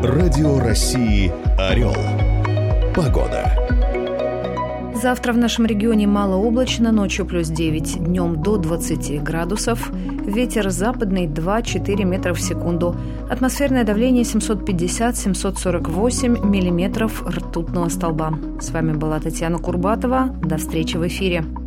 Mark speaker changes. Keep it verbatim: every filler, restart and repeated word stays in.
Speaker 1: Радио России «Орел». Погода.
Speaker 2: Завтра в нашем регионе малооблачно, ночью плюс девять, днем до двадцати градусов. Ветер западный два-четыре метра в секунду. Атмосферное давление семьсот пятьдесят - семьсот сорок восемь миллиметров ртутного столба. С вами была Татьяна Курбатова. До встречи в эфире.